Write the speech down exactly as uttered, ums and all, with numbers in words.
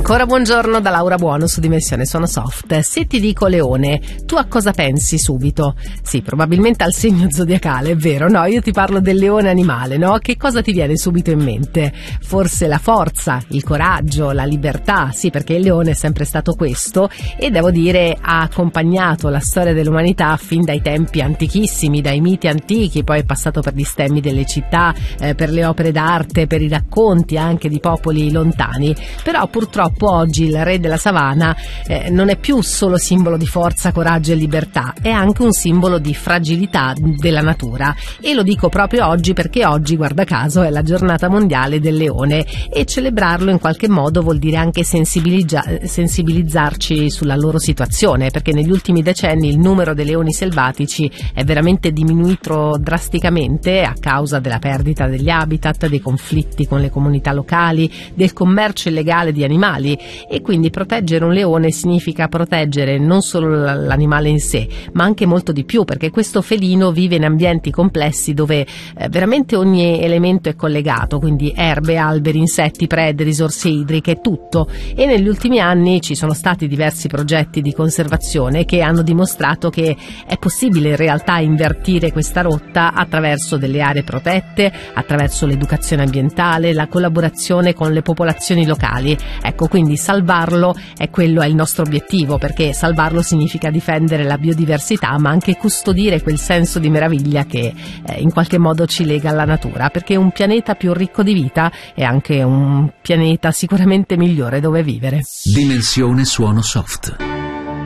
Ancora buongiorno da Laura Buono su Dimensione Suono Soft. Se ti dico leone, tu a cosa pensi subito? Sì, probabilmente al segno zodiacale, è vero, no? Io ti parlo del leone animale, no? Che cosa ti viene subito in mente? Forse la forza, il coraggio, la libertà, sì, perché il leone è sempre stato questo e devo dire ha accompagnato la storia dell'umanità fin dai tempi antichissimi, dai miti antichi, poi è passato per gli stemmi delle città, eh, per le opere d'arte, per i racconti anche di popoli lontani. Però purtroppo oggi il re della savana eh, non è più solo simbolo di forza, coraggio e libertà, è anche un simbolo di fragilità della natura. E lo dico proprio oggi perché oggi, guarda caso, è la giornata mondiale del leone e celebrarlo in qualche modo vuol dire anche sensibilizza- sensibilizzarci sulla loro situazione, perché negli ultimi decenni il numero dei leoni selvatici è veramente diminuito drasticamente a causa della perdita degli habitat, dei conflitti con le comunità locali, del commercio illegale di animali, e quindi proteggere un leone significa proteggere non solo l'animale in sé ma anche molto di più, perché questo felino vive in ambienti complessi dove eh, veramente ogni elemento è collegato, quindi erbe, alberi, insetti, prede, risorse idriche, tutto. E negli ultimi anni ci sono stati diversi progetti di conservazione che hanno dimostrato che è possibile in realtà invertire questa rotta attraverso delle aree protette, attraverso l'educazione ambientale, la collaborazione con le popolazioni locali. Ecco, quindi salvarlo è quello è il nostro obiettivo, perché salvarlo significa difendere la biodiversità ma anche custodire quel senso di meraviglia che eh, in qualche modo ci lega alla natura, perché un pianeta più ricco di vita è anche un pianeta sicuramente migliore dove vivere. Dimensione Suono Soft.